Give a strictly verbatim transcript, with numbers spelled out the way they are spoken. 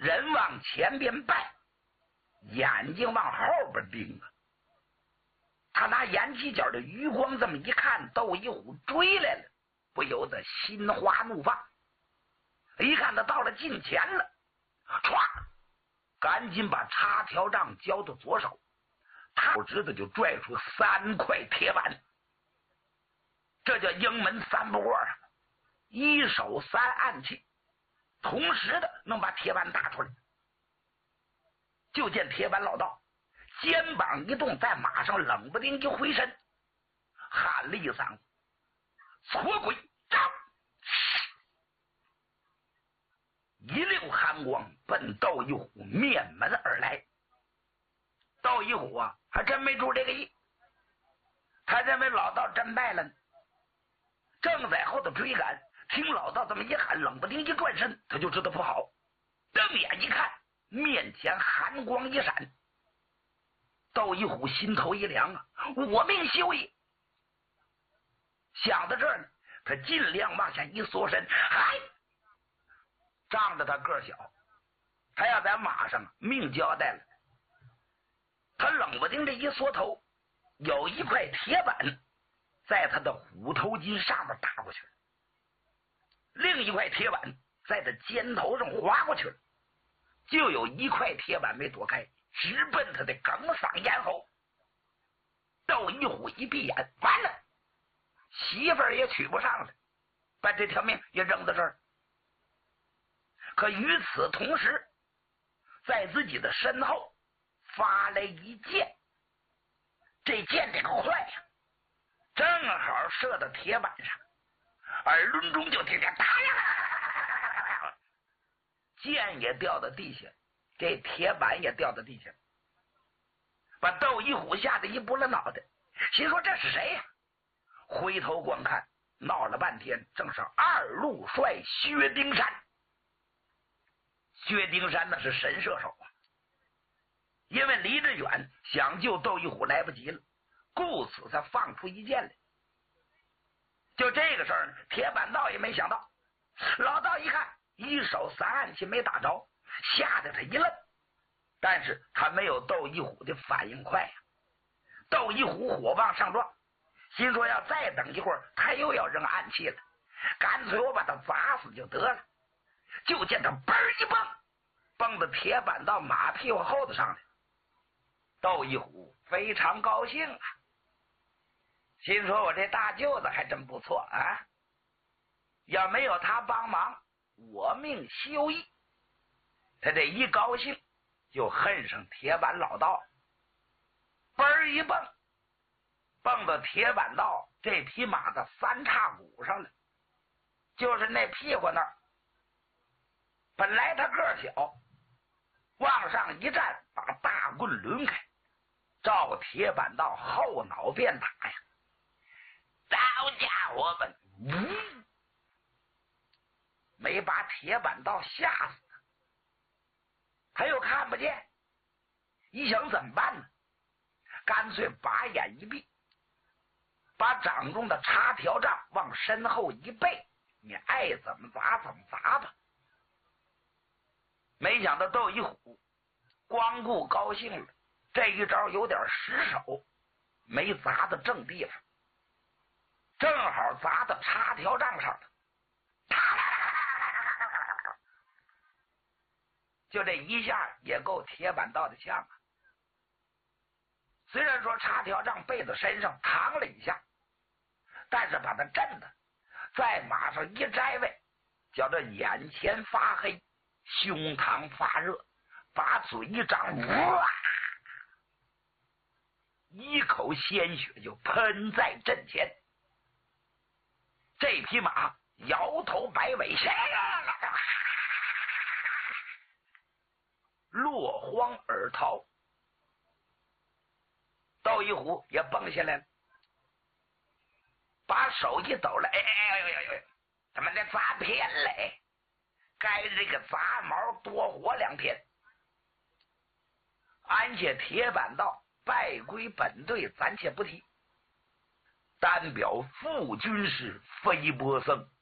人往前边拜，眼睛往后边盯啊。他拿眼犄角的余光这么一看，窦一虎追来了，不由得心花怒放。一看他到了近前了，唰，赶紧把插条杖交到左手，他指头就拽出三块铁板，这叫英门三不过啊！一手三暗器，同时的能把铁板打出来。就见铁板老道肩膀一动，在马上冷不丁一回身，喊了一嗓子：“矬鬼招！”一溜寒光奔窦一虎面门而来。窦一虎啊，还真没注这个意，他认为老道真败了呢，正在后头追赶，听老道这么一喊，冷不丁一转身，他就知道不好，瞪眼一看，面前寒光一闪。窦一虎心头一凉啊，我命休矣！想到这儿呢，他尽量往下一缩身，嗨，仗着他个小，他要在马上命交代了。他冷不丁这一缩头，有一块铁板在他的虎头筋上面打过去了，另一块铁板在他肩头上划过去了，就有一块铁板没躲开，直奔他的哽嗓咽喉。窦一虎一闭眼，完了，媳妇儿也娶不上了，把这条命也扔到这儿。可与此同时，在自己的身后发来一箭，这箭这个快呀、啊，正好射到铁板上，耳轮中就听见哒呀，箭也掉到地下，这铁板也掉到地下，把窦一虎吓得一拨了脑袋，心说这是谁呀、啊？回头观看，闹了半天，正是二路帅薛丁山。薛丁山那是神射手啊，因为离着远，想救窦一虎来不及了，故此才放出一箭来。就这个事儿，铁板道也没想到，老道一看一手三暗器没打着，吓得他一愣，但是他没有窦一虎的反应快呀、啊。窦一虎火往上撞，心说要再等一会儿，他又要扔暗器了，干脆我把他砸死就得了。就见他嘣一蹦，蹦到铁板到马屁股后头上来。窦一虎非常高兴啊，心说我这大舅子还真不错啊，要没有他帮忙，我命休矣。他这一高兴，就恨上铁板老道，嘣一蹦，蹦到铁板道这匹马的三叉骨上了，就是那屁股那儿。本来他个小，往上一站，把大棍抡开，照铁板道后脑便打呀！好家伙们，呜，没把铁板道吓死，他又看不见，一想怎么办呢？干脆把眼一闭，把掌中的插条杖往身后一背，你爱怎么砸怎么砸吧。没想到窦一虎光顾高兴了，这一招有点失手，没砸到正地方，正好砸到插条杖上了，就这一下也够铁板道的呛啊！虽然说插条杖背在身上扛了一下，但是把他震的在马上一摘位，叫这眼前发黑，胸膛发热，把嘴一张，哇，一口鲜血就喷在阵前。这匹马摇头摆尾，落荒而逃。窦一虎也蹦下来了，把手一抖了，哎哎哎哎哎，怎么的砸偏嘞？该这个杂毛多活两天。安且铁板道败归本队，暂且不提，单表副军师飞波僧